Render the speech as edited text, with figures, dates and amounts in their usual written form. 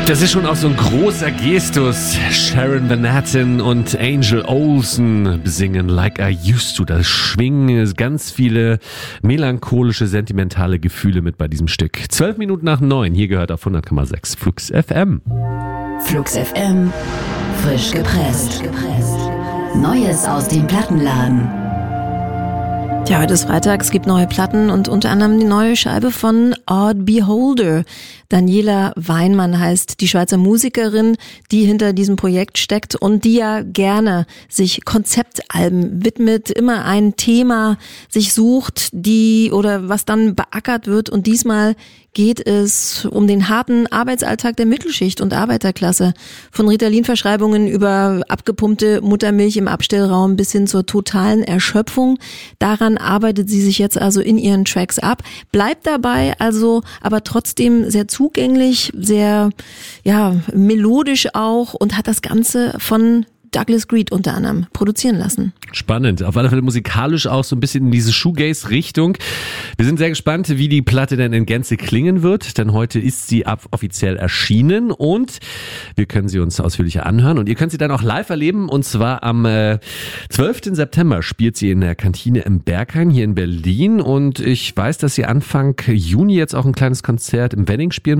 Das ist schon auch so ein großer Gestus. Sharon Van Etten und Angel Olsen besingen Like I Used To. Da schwingen ganz viele melancholische, sentimentale Gefühle mit bei diesem Stück. 12 Minuten nach 9. Hier gehört auf 100,6 Flux FM. Flux FM. Frisch gepresst. Neues aus dem Plattenladen. Ja, heute ist Freitag, es gibt neue Platten und unter anderem die neue Scheibe von Odd Beholder. Daniela Weinmann heißt die Schweizer Musikerin, die hinter diesem Projekt steckt und die ja gerne sich Konzeptalben widmet, immer ein Thema sich sucht, oder was dann beackert wird, und diesmal geht es um den harten Arbeitsalltag der Mittelschicht und Arbeiterklasse. Von Ritalin-Verschreibungen über abgepumpte Muttermilch im Abstellraum bis hin zur totalen Erschöpfung. Daran arbeitet sie sich jetzt also in ihren Tracks ab. Bleibt dabei also aber trotzdem sehr zugänglich, sehr melodisch auch, und hat das Ganze von Douglas Greed unter anderem produzieren lassen. Spannend. Auf alle Fälle musikalisch auch so ein bisschen in diese Shoegaze-Richtung. Wir sind sehr gespannt, wie die Platte denn in Gänze klingen wird, denn heute ist sie offiziell erschienen und wir können sie uns ausführlicher anhören und ihr könnt sie dann auch live erleben, und zwar am 12. September spielt sie in der Kantine im Berghain hier in Berlin, und ich weiß, dass sie Anfang Juni jetzt auch ein kleines Konzert im Wedding spielen